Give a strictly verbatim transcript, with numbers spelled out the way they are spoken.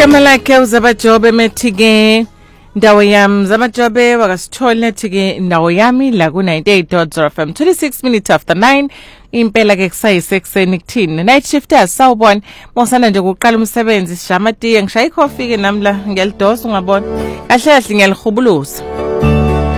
igama lakhe uZabajobe methike ndawo yami Zabajobe wakasithole thike ndawo yami la ku ninety-eight point zero F M twenty-six minutes after nine impela ke kusayise ekseni kuthini night shift asawubona mosana nje ukuqala umsebenzi sijama tiye ngishaya icoffee ke namla ngiyalidosa ungabona kahle kahle ngiyalihubuluza